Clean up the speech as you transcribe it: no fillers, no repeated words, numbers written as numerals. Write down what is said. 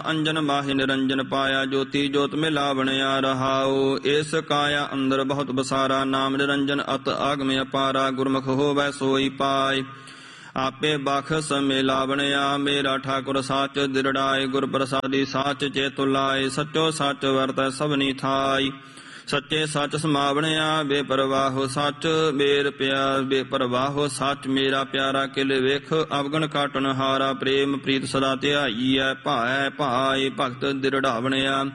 ਅੰਜਨ ਮਾਹਿ ਨਿਰੰਜਨ ਪਾਇਆ, ਜੋਤੀ ਜੋਤ ਮਿਲਾਵਣਿਆ ਰਹਾਉ। ਇਸ ਕਾਇਆ ਅੰਦਰ ਬਹੁਤ ਬਸਾਰਾ, ਨਾਮ ਨਿਰੰਜਨ ਅਤ ਆਗਮ ਅਪਾਰਾ। ਗੁਰਮੁਖ ਹੋਵੈ ਸੋਈ ਪਾਇ, ਆਪੇ ਬਖਸ਼ ਮਿਲਾਵਣਿਆ। ਮੇਰਾ ਠਾਕੁਰ ਸਾਚ ਦਿਰੜਾਏ, ਗੁਰ ਪ੍ਰਸਾਦੀ ਸਾਚ ਚੇਤੁ ਲਾਏ। ਸੱਚੋ ਸੱਚ ਵਰਤੈ ਸਭਨੀ ਥਾਈ, ਸੱਚੇ ਸੱਚ ਸਮਾਵਣਿਆ। ਬੇਪਰਵਾਹੋ ਸੱਚ ਮੇਰ ਪਿਆਰ, ਬੇਪਰਵਾਹੋ ਸੱਚ ਮੇਰਾ ਪਿਆਰਾ। ਕਿਲ ਵੇਖ ਅਵਗਣ ਕਾਟਨ ਹਾਰਾ, ਪ੍ਰੇਮ ਪ੍ਰੀਤ ਸਦਾ ਧਿਆਈਐ। ਭਾਇ ਭਾਇ ਭਗਤ ਦਿਰੜਾਵਣਿਆ,